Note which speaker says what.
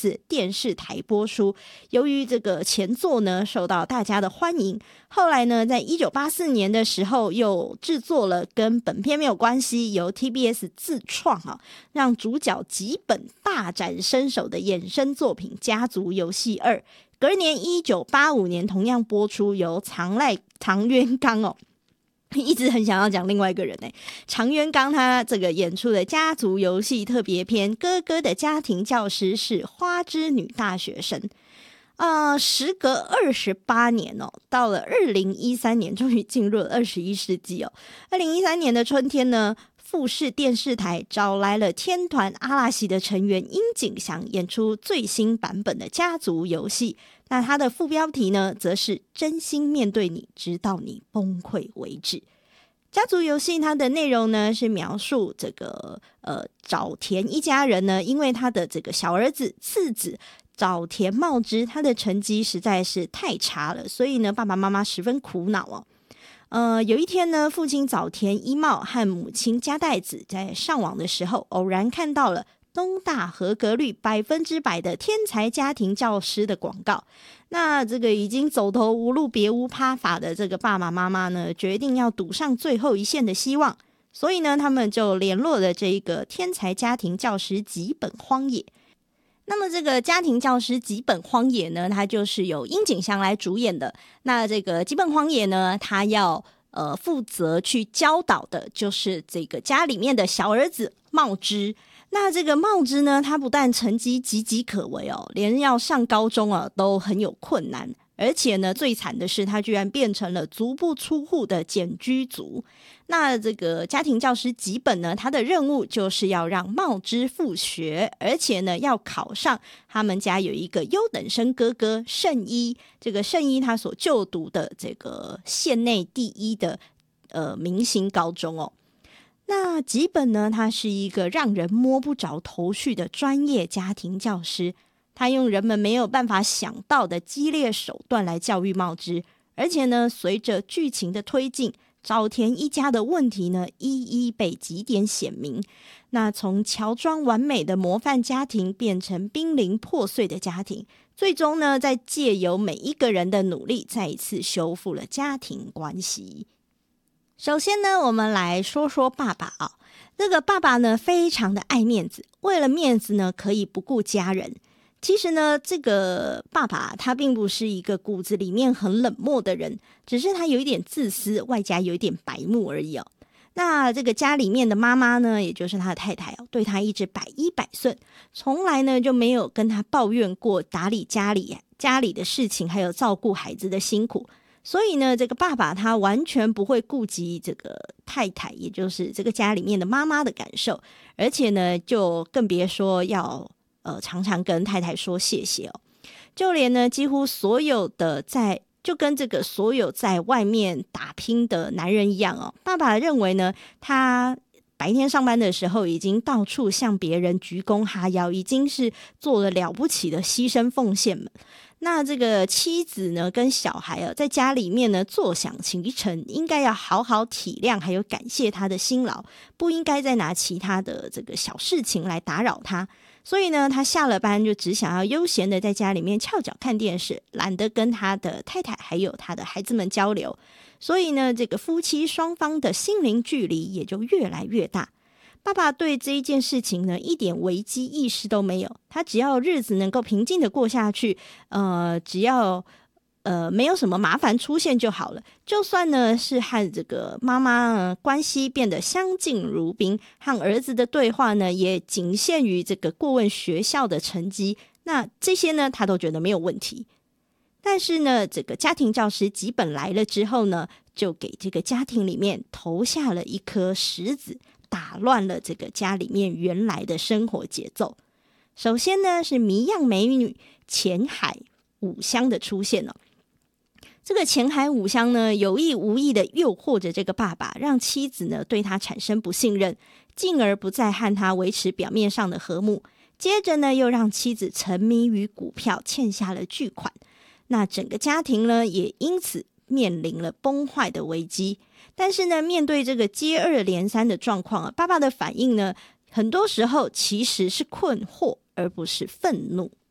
Speaker 1: TBS 电视台播出。由于这个前作呢受到大家的欢迎，后来呢在1984年的时候又制作了跟本片没有关系，由 TBS 自创让主角吉本大展身手的衍生作品《家族游戏2》。隔年1985年同样播出，由常渊刚一直很想要讲另外一个人常渊刚他这个演出的家族游戏特别篇，哥哥的家庭教师是花之女大学生。时隔28年到了2013年，终于进入了21世纪2013年的春天呢，富士电视台找来了天团阿拉西的成员樱井翔演出最新版本的家族游戏。那它的副标题呢，则是真心面对你，直到你崩溃为止。家族游戏它的内容呢，是描述这个早田一家人呢，因为他的这个小儿子次子早田茂之，他的成绩实在是太差了，所以呢，爸爸妈妈十分苦恼有一天呢，父亲早田一茂和母亲加代子在上网的时候，偶然看到了东大合格率100%的天才家庭教师的广告。那这个已经走投无路别无他法的这个爸爸妈妈呢，决定要赌上最后一线的希望，所以呢，他们就联络了这个天才家庭教师吉本荒野。那么这个家庭教师吉本荒野呢，它就是由樱井翔来主演的。那这个吉本荒野呢，他要负责去教导的就是这个家里面的小儿子茂之。那这个茂之呢，他不但成绩岌岌可危连要上高中都很有困难，而且呢，最惨的是他居然变成了足不出户的简居族。那这个家庭教师吉本呢，他的任务就是要让茂之复学，而且呢，要考上他们家有一个优等生哥哥圣一。这个圣一他所就读的这个县内第一的明星高中那吉本呢，他是一个让人摸不着头绪的专业家庭教师，他用人们没有办法想到的激烈手段来教育茂之，而且呢，随着剧情的推进，早田一家的问题呢，一一被几点显明。那从乔装完美的模范家庭变成濒临破碎的家庭，最终呢，在借由每一个人的努力，再一次修复了家庭关系。首先呢，我们来说说爸爸这个爸爸呢，非常的爱面子，为了面子呢，可以不顾家人。其实呢，这个爸爸他并不是一个骨子里面很冷漠的人，只是他有一点自私，外加有一点白目而已那这个家里面的妈妈呢，也就是他的太太对他一直百依百顺，从来呢就没有跟他抱怨过打理家里的事情，还有照顾孩子的辛苦。所以呢，这个爸爸他完全不会顾及这个太太，也就是这个家里面的妈妈的感受，而且呢，就更别说要常常跟太太说谢谢就连呢，几乎所有的就跟这个所有在外面打拼的男人一样爸爸认为呢，他白天上班的时候已经到处向别人鞠躬哈腰，已经是做了了不起的牺牲奉献们。那这个妻子呢跟小孩在家里面呢坐享其成，应该要好好体谅还有感谢他的辛劳，不应该再拿其他的这个小事情来打扰他。所以呢，他下了班就只想要悠闲的在家里面翘脚看电视，懒得跟他的太太还有他的孩子们交流。所以呢，这个夫妻双方的心灵距离也就越来越大。爸爸对这一件事情呢，一点危机意识都没有，他只要日子能够平静的过下去，只要没有什么麻烦出现就好了。就算呢是和这个妈妈关系变得相敬如宾，和儿子的对话呢也仅限于这个过问学校的成绩，那这些呢他都觉得没有问题。但是呢，这个家庭教师吉本来了之后呢，就给这个家庭里面投下了一颗石子，打乱了这个家里面原来的生活节奏。首先呢，是谜样美女浅海五香的出现这个浅海五香呢，有意无意的诱惑着这个爸爸，让妻子呢对他产生不信任，进而不再和他维持表面上的和睦。接着呢，又让妻子沉迷于股票，欠下了巨款。那整个家庭呢，也因此面临了崩坏的危机。但是呢，面对这个接二连三的状况爸爸的反应呢，很多时候其实是困惑，而不是愤怒。